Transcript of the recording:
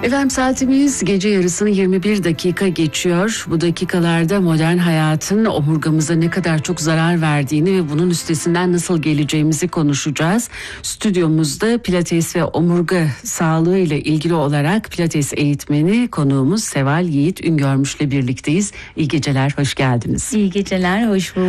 Efendim saatimiz gece yarısını 21 dakika geçiyor. Bu dakikalarda modern hayatın omurgamıza ne kadar çok zarar verdiğini ve bunun üstesinden nasıl geleceğimizi konuşacağız. Stüdyomuzda pilates ve omurga sağlığı ile ilgili olarak pilates eğitmeni konuğumuz Seval Yiğit Üngörmüş'le birlikteyiz. İyi geceler, hoş geldiniz. İyi geceler, hoş bulduk.